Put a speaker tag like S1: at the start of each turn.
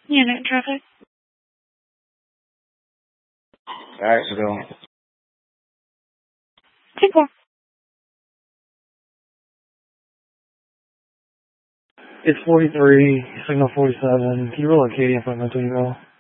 S1: Unit traffic.
S2: Axville.
S1: 2-4.
S3: It's 43, signal 47. Can you roll a Katie in front of Twinville?